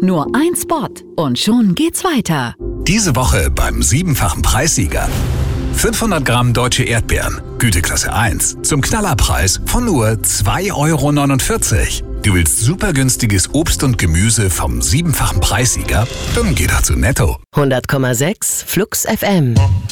Nur ein Spot und schon geht's weiter. Diese Woche beim 7-fachen Preissieger. 500 Gramm deutsche Erdbeeren, Güteklasse 1, zum Knallerpreis von nur 2,49 €. Du willst super günstiges Obst und Gemüse vom 7-fachen Preissieger? Dann geh doch zu Netto. 100,6 Flux FM.